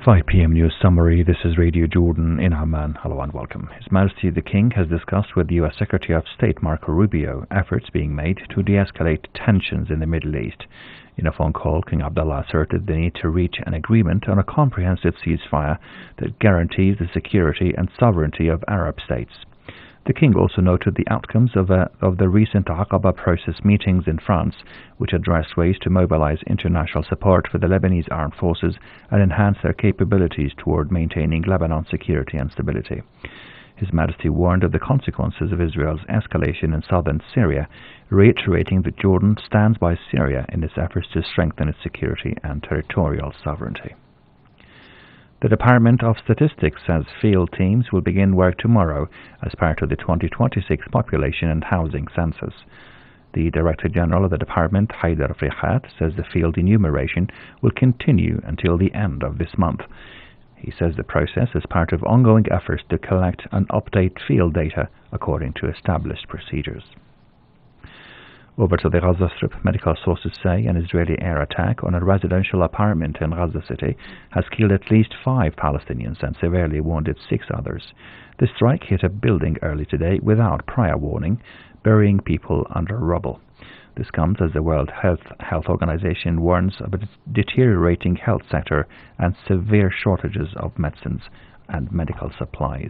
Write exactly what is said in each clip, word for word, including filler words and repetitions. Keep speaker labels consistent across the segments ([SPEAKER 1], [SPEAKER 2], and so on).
[SPEAKER 1] five p m news summary. This is Radio Jordan in Amman. Hello and welcome. His Majesty the King has discussed with the U S Secretary of State Marco Rubio efforts being made to de-escalate tensions in the Middle East. In a phone call, King Abdullah asserted the need to reach an agreement on a comprehensive ceasefire that guarantees the security and sovereignty of Arab states. The King also noted the outcomes of, a, of the recent Aqaba process meetings in France, which addressed ways to mobilize international support for the Lebanese armed forces and enhance their capabilities toward maintaining Lebanon's security and stability. His Majesty warned of the consequences of Israel's escalation in southern Syria, reiterating that Jordan stands by Syria in its efforts to strengthen its security and territorial sovereignty. The Department of Statistics says field teams will begin work tomorrow as part of the twenty twenty-six Population and Housing Census. The Director General of the Department, Haider Frihat, says the field enumeration will continue until the end of this month. He says the process is part of ongoing efforts to collect and update field data according to established procedures. Over to the Gaza Strip, medical sources say an Israeli air attack on a residential apartment in Gaza City has killed at least five Palestinians and severely wounded six others. The strike hit a building early today without prior warning, burying people under rubble. This comes as the World Health, Health Organization warns of a deteriorating health sector and severe shortages of medicines and medical supplies.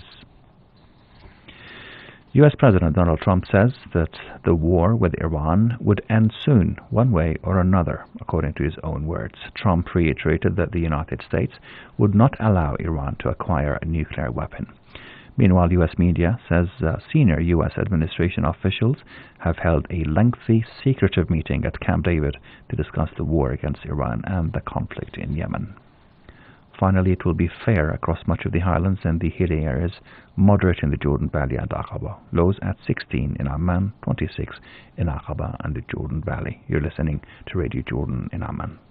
[SPEAKER 1] U S President Donald Trump says that the war with Iran would end soon, one way or another, according to his own words. Trump reiterated that the United States would not allow Iran to acquire a nuclear weapon. Meanwhile, U S media says uh, senior U S administration officials have held a lengthy, secretive meeting at Camp David to discuss the war against Iran and the conflict in Yemen. Finally, it will be fair across much of the highlands and the hilly areas, moderate in the Jordan Valley and Aqaba. Lows at sixteen in Amman, twenty-six in Aqaba and the Jordan Valley. You're listening to Radio Jordan in Amman.